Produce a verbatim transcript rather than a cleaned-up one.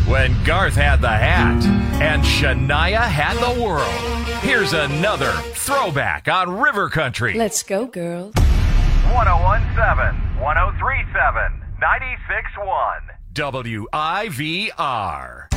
when Garth had the hat and Shania had the world. Here's another throwback on River Country. Let's go, girls. one oh one point seven, one oh three point seven, ninety-six point one. W I V R.